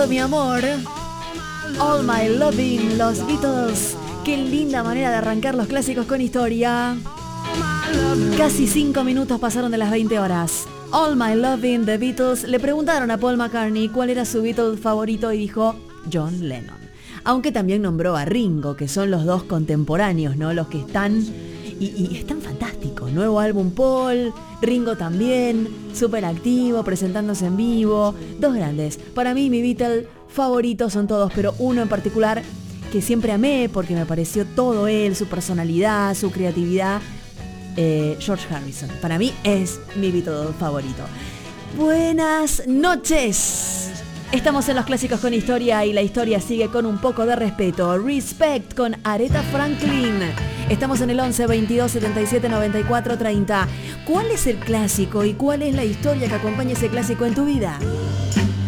Mi amor, All My Loving, los Beatles. Qué linda manera de arrancar los clásicos con historia. Casi 5 minutos pasaron de las 20 horas. All My Loving, The Beatles. Le preguntaron a Paul McCartney cuál era su Beatle favorito y dijo John Lennon. Aunque también nombró a Ringo, que son los dos contemporáneos, ¿no? Los que están... Y están fantásticos. Nuevo álbum Paul, Ringo también, súper activo, presentándose en vivo. Dos grandes. Para mí, mi Beatle favorito son todos, pero uno en particular que siempre amé porque me pareció todo él, su personalidad, su creatividad. George Harrison. Para mí es mi Beatle favorito. Buenas noches. Estamos en los clásicos con historia y la historia sigue con un poco de respeto. Respect con Aretha Franklin. Estamos en el 11 22 77 94 30. ¿Cuál es el clásico y cuál es la historia que acompaña ese clásico en tu vida?